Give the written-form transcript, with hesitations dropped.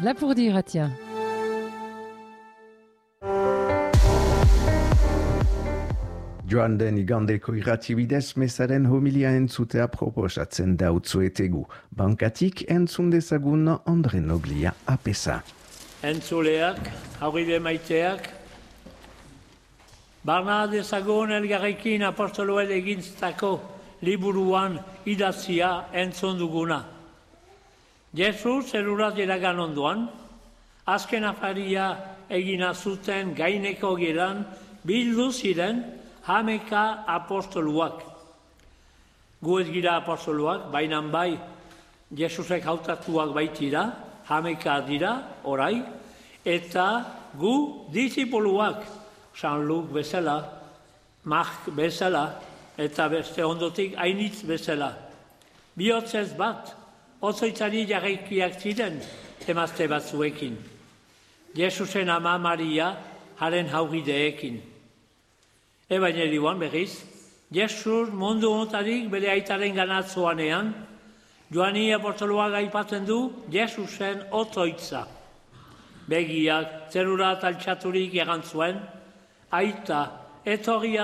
Lapurdi irratia. Joan den igandeko irrati bidez mesaren homilia entzutea proposatzen dautzuetegu. Bankatik entzun dezagun Andre Noblia apesa. Entzuleak, aurride maiteak, barna dezagun elgarrekin apostoloen egintzako liburuan idatzia entzun duguna. Jesus erurat iragan ondoan, azken afaria egina zuten gaineko geran bildu ziren hameka apostoluak. Gu ez gira apostoluak, baina bai Jesusek hautatuak baitira, hameka dira, orai, eta gu disipuluak, San Luk bezala, Mark bezala, eta beste ondotik ainitz bezala. Bihotzez bat, otzoitzari jarraikiak ziren emazte batzuekin. Jesusen ama Maria haren haugideekin. Ebangelioan berriz, Jesus mundu honotarik bere aitaren ganatzoanean, Joani apostoloak aipatzen du Jesusen otzoitza. Begiak zerura altxaturik egan zuen, aita etorria